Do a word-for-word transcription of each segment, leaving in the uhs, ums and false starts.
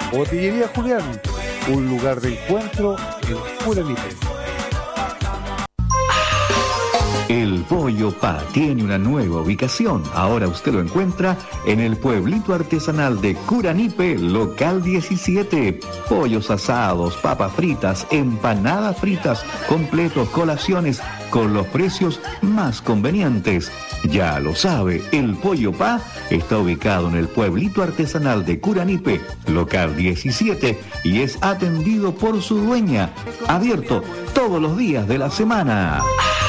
Botillería Julián, un lugar de encuentro en Curanipe. El Pollo Pa tiene una nueva ubicación. Ahora usted lo encuentra en el pueblito artesanal de Curanipe, local diecisiete. Pollos asados, papas fritas, empanadas fritas, completos, colaciones, con los precios más convenientes. Ya lo sabe, el Pollo Pa está ubicado en el pueblito artesanal de Curanipe, local diecisiete, y es atendido por su dueña. Abierto todos los días de la semana.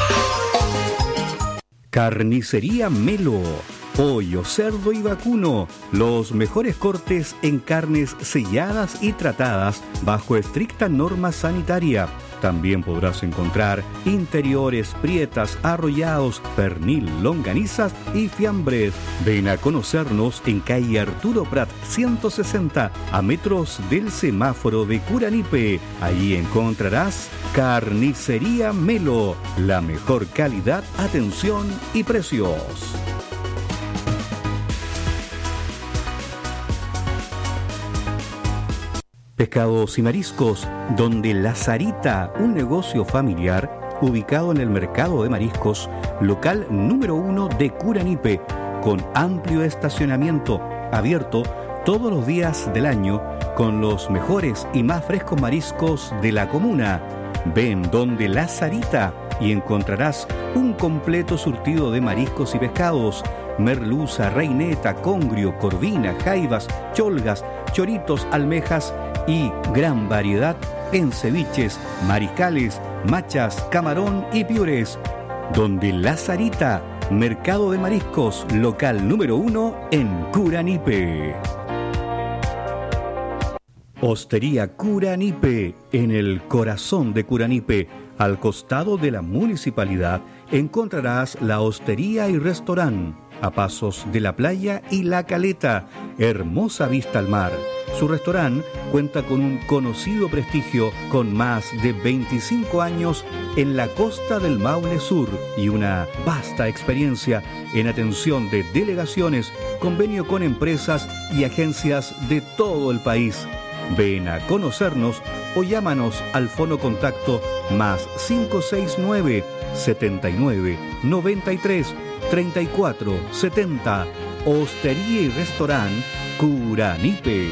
Carnicería Melo, pollo, cerdo y vacuno, los mejores cortes en carnes selladas y tratadas bajo estricta norma sanitaria. También podrás encontrar interiores, prietas, arrollados, pernil, longanizas y fiambres. Ven a conocernos en calle Arturo Prat ciento sesenta, a metros del semáforo de Curanipe. Allí encontrarás Carnicería Melo, la mejor calidad, atención y precios. Pescados y mariscos, donde La Sarita, un negocio familiar ubicado en el mercado de mariscos, local número uno de Curanipe, con amplio estacionamiento, abierto todos los días del año, con los mejores y más frescos mariscos de la comuna. Ven donde La Sarita y encontrarás un completo surtido de mariscos y pescados: merluza, reineta, congrio, corvina, jaivas, cholgas, choritos, almejas y gran variedad en ceviches, mariscales, machas, camarón y piures. Donde La Sarita, mercado de mariscos, local número uno en Curanipe. Hostería Curanipe, en el corazón de Curanipe, al costado de la municipalidad, encontrarás la hostería y restaurante, a pasos de la playa y la caleta, hermosa vista al mar. Su restaurante cuenta con un conocido prestigio, con más de veinticinco años en la costa del Maule Sur y una vasta experiencia en atención de delegaciones, convenio con empresas y agencias de todo el país. Ven a conocernos o llámanos al fono contacto más cinco seis nueve, setenta y nueve, noventa y tres, treinta y cuatro, setenta. Hostería y restaurante Curanipe.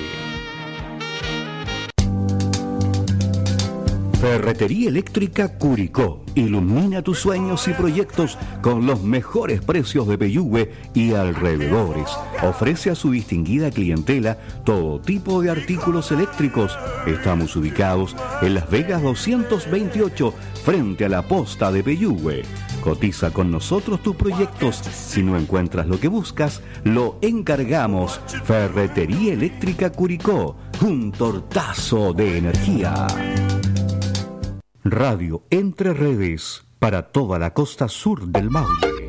Ferretería Eléctrica Curicó. Ilumina tus sueños y proyectos con los mejores precios de Peyúgue y alrededores. Ofrece a su distinguida clientela todo tipo de artículos eléctricos. Estamos ubicados en Las Vegas doscientos veintiocho, frente a la posta de Peyúgue. Cotiza con nosotros tus proyectos. Si no encuentras lo que buscas, lo encargamos. Ferretería Eléctrica Curicó. Un tortazo de energía. Radio Entre Redes, para toda la costa sur del Maule.